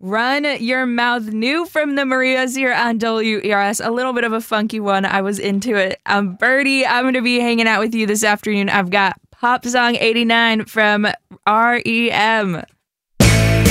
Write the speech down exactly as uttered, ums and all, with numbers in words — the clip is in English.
Run Your Mouth, new from the Marias here on W E R S. A little bit of a funky one. I was into it. I'm Birdie. I'm going to be hanging out with you this afternoon. I've got Pop Song eighty-nine from R E M.